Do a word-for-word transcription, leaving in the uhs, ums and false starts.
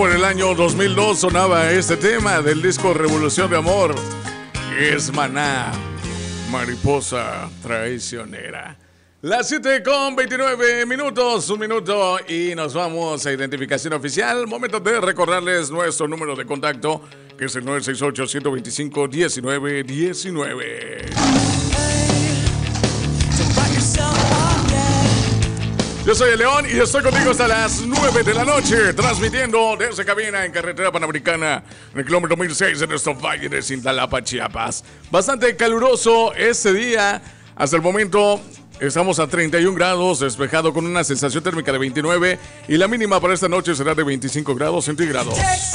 Por el año dos mil dos sonaba este tema del disco Revolución de Amor. Es Maná, Mariposa Traicionera. Las siete con veintinueve minutos, un minuto y nos vamos a identificación oficial. Momento de recordarles nuestro número de contacto, que es el nueve seis ocho, uno dos cinco, uno nueve uno nueve. Yo soy el León y estoy contigo hasta las nueve de la noche, transmitiendo desde cabina en Carretera Panamericana, en el kilómetro mil seis, en nuestro valle de Cintalapa, Chiapas. Bastante caluroso este día, hasta el momento estamos a treinta y un grados, despejado con una sensación térmica de veintinueve y la mínima para esta noche será de veinticinco grados centígrados.